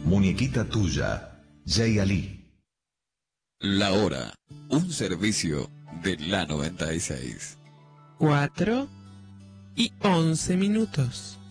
Muñequita tuya, Jay Ali. La hora, un servicio de la 96. 4:11.